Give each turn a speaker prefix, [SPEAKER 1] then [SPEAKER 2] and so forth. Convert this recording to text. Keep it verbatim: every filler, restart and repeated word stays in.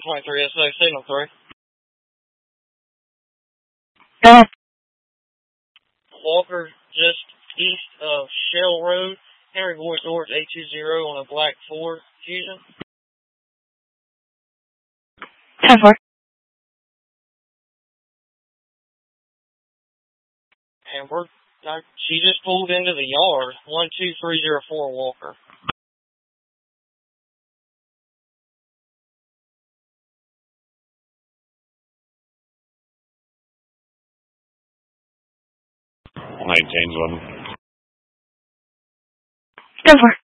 [SPEAKER 1] twenty-three S A, signal three.
[SPEAKER 2] Go ahead.
[SPEAKER 1] Walker, just east of Shell Road, Henry Boyd George eight two zero on a black Ford Fusion.
[SPEAKER 2] ten four.
[SPEAKER 1] And we're, uh, she just pulled into the yard, one two three zero four Walker.
[SPEAKER 3] nineteen eleven.
[SPEAKER 2] ten four.